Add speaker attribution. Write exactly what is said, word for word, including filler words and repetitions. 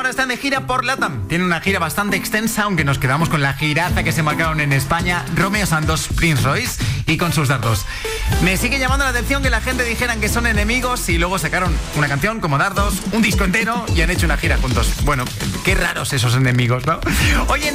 Speaker 1: ahora están de gira por LATAM. Tienen una gira bastante extensa, aunque nos quedamos con la giraza que se marcaron en España. Romeo Santos, Prince Royce y con sus dardos. Me sigue llamando la atención que la gente dijeran que son enemigos y luego sacaron una canción como Dardos, un disco entero y han hecho una gira juntos. Bueno, qué raros esos enemigos, ¿no? Oye,